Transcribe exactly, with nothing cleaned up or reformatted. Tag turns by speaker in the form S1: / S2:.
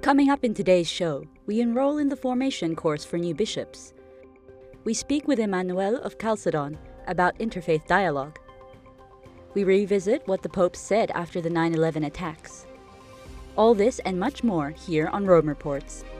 S1: Coming up in today's show, we enroll in the formation course for new bishops. We speak with Emmanuel of Chalcedon about interfaith dialogue. We revisit what the Pope said after the nine eleven attacks. All this and much more here on Rome Reports.